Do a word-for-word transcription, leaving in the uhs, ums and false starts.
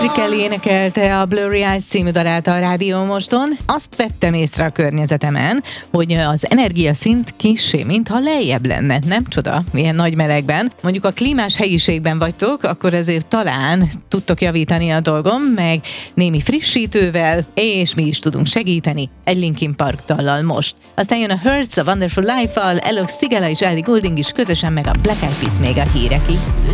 Kelly énekelte a Blurry Eyes című dalát a Rádió Moston. Azt vettem észre a környezetemen, hogy az energiaszint kissé, mintha lejjebb lenne. Nem csoda, milyen nagy melegben. Mondjuk a klímás helyiségben vagytok, akkor ezért talán tudtok javítani a dolgom, meg némi frissítővel, és mi is tudunk segíteni egy Linkin Park dallal most. Aztán jön a Hurts, a Wonderful Life-al, Alok Sigala és Ellie Goulding is közösen, meg a Black Eyed Peas még a hírekig.